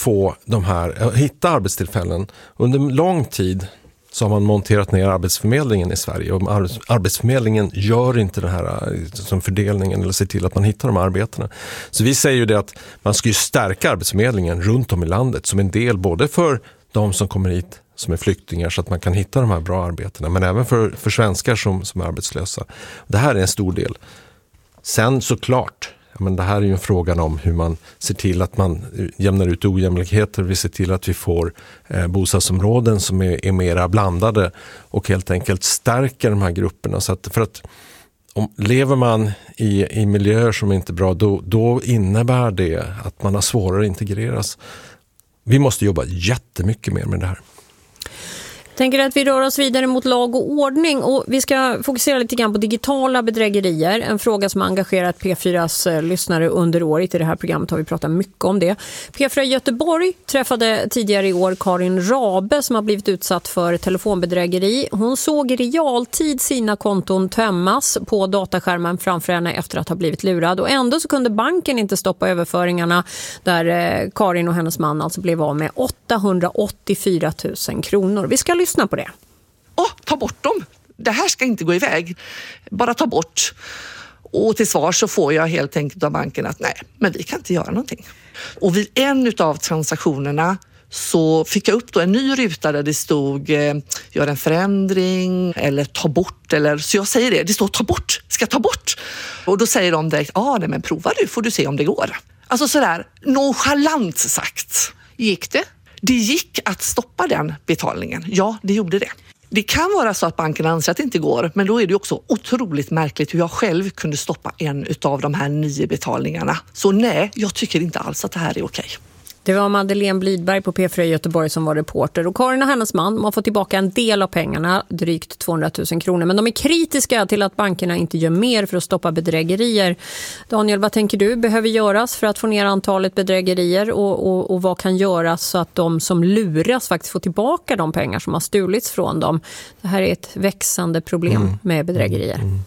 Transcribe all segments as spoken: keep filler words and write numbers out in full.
få de här, hitta arbetstillfällen. Under lång tid så har man monterat ner Arbetsförmedlingen i Sverige, och Arbetsförmedlingen gör inte den här som fördelningen eller ser till att man hittar de här arbetena. Så vi säger ju det att man ska ju stärka Arbetsförmedlingen runt om i landet som en del både för de som kommer hit som är flyktingar så att man kan hitta de här bra arbetena, men även för, för svenskar som, som är arbetslösa. Det här är en stor del. Sen såklart, men det här är ju en fråga om hur man ser till att man jämnar ut ojämlikheter. Vi ser till att vi får eh, bostadsområden som är, är mera blandade och helt enkelt stärker de här grupperna. Så att, för att om lever man i, i miljöer som är inte är bra, då, då innebär det att man har svårare att integreras. Vi måste jobba jättemycket mer med det här. Jag tänker att vi rör oss vidare mot lag och ordning, och vi ska fokusera lite grann på digitala bedrägerier. En fråga som har engagerat P fyras lyssnare under året. I det här programmet har vi pratat mycket om det. P fyra Göteborg träffade tidigare i år Karin Rabe som har blivit utsatt för telefonbedrägeri. Hon såg i realtid sina konton tömmas på dataskärmen framför henne efter att ha blivit lurad. Och ändå så kunde banken inte stoppa överföringarna där Karin och hennes man alltså blev av med åttahundraåttiofyra tusen kronor. Vi ska lyssna på det. Åh, ta bort dem. Det här ska inte gå iväg. Bara ta bort. Och till svar så får jag helt enkelt av banken att nej, men vi kan inte göra någonting. Och vid en av transaktionerna så fick jag upp då en ny ruta där det stod eh, gör en förändring eller ta bort. Eller, så jag säger det, det står ta bort, ska ta bort. Och då säger de direkt, ja ah, men prova du får du se om det går. Alltså sådär nonchalant sagt. Gick det? Det gick att stoppa den betalningen. Ja, det gjorde det. Det kan vara så att banken anser att det inte går, men då är det också otroligt märkligt hur jag själv kunde stoppa en av de här nio betalningarna. Så nej, jag tycker inte alls att det här är okej. Det var Madeleine Blidberg på P fyra Göteborg som var reporter. Och Karin och hennes man har fått tillbaka en del av pengarna, drygt tvåhundratusen kronor. Men de är kritiska till att bankerna inte gör mer för att stoppa bedrägerier. Daniel, vad tänker du behöver göras för att få ner antalet bedrägerier? Och, och, och vad kan göras så att de som luras faktiskt får tillbaka de pengar som har stulits från dem? Det här är ett växande problem mm. med bedrägerier. Mm.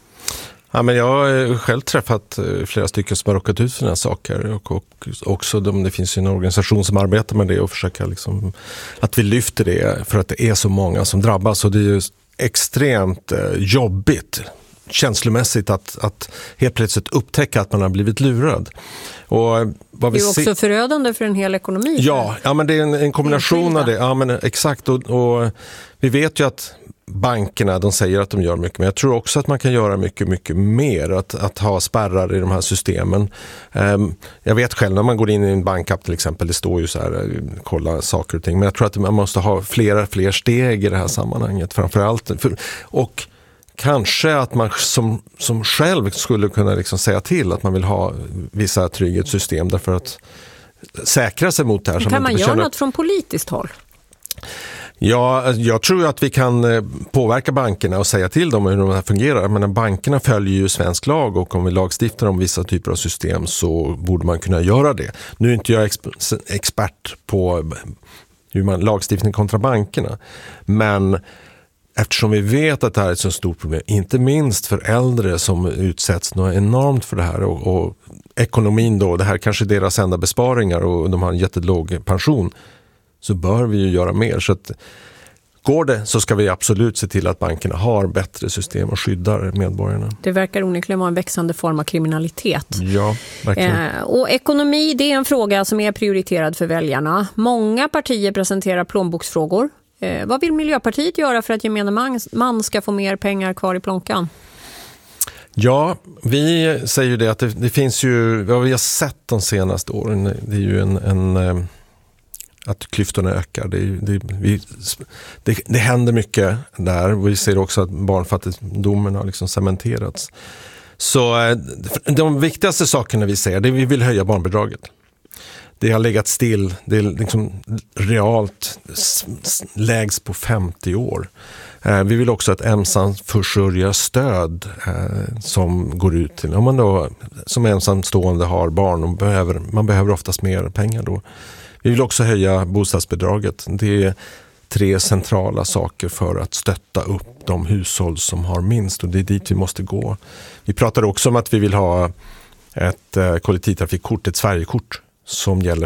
Ja, men jag har själv träffat flera stycken som har råkat ut för den här saker och, och också de, det finns ju en organisation som arbetar med det och försöker liksom, att vi lyfter det för att det är så många som drabbas och det är ju extremt eh, jobbigt känslomässigt att, att helt plötsligt upptäcka att man har blivit lurad. Och vad vi det är också se- förödande för en hel ekonomi. Ja, ja men det är en, en kombination av det. Ja, men exakt och, och vi vet ju att bankerna, de säger att de gör mycket, men jag tror också att man kan göra mycket, mycket mer. Att, att ha spärrar i de här systemen. Um, jag vet själv när man går in i en bankapp till exempel, det står ju så här, kolla saker och ting. Men jag tror att man måste ha flera, fler steg i det här sammanhanget framförallt. För, och kanske att man som, som själv skulle kunna liksom säga till att man vill ha vissa trygghetssystem därför att säkra sig mot det här. Kan man, man göra något från politiskt håll? Ja, jag tror att vi kan påverka bankerna och säga till dem hur de här fungerar. Men bankerna följer ju svensk lag och om vi lagstiftar om vissa typer av system så borde man kunna göra det. Nu är inte jag expert på hur man lagstiftning kontra bankerna. Men eftersom vi vet att det här är ett så stort problem, inte minst för äldre som utsätts något enormt för det här och, och ekonomin då, det här kanske är deras enda besparingar och de har en jättelåg pension, så bör vi ju göra mer. Så att går det så ska vi absolut se till att bankerna har bättre system och skyddar medborgarna. Det verkar onekligen vara en växande form av kriminalitet. Ja, verkligen. Eh, och ekonomi, det är en fråga som är prioriterad för väljarna. Många partier presenterar plånboksfrågor. Eh, vad vill Miljöpartiet göra för att gemene man ska få mer pengar kvar i plånkan? Ja, vi säger ju det att det, det finns ju, vad vi har sett de senaste åren, det är ju en... en att klyftorna ökar. Det, det, vi, det, det händer mycket där. Vi ser också att barnfattigdomen har liksom cementerats. Så de viktigaste sakerna vi säger, det är att vi vill höja barnbidraget. Det har legat still. Det är liksom realt lägst på femtio år. Vi vill också att ensamförsörjarstöd som går ut till, om man då som ensamstående har barn och behöver, man behöver oftast mer pengar då. Vi vill också höja bostadsbidraget. Det är tre centrala saker för att stötta upp de hushåll som har minst och det är dit vi måste gå. Vi pratar också om att vi vill ha ett kollektivtrafikkort, ett Sverigekort som gäller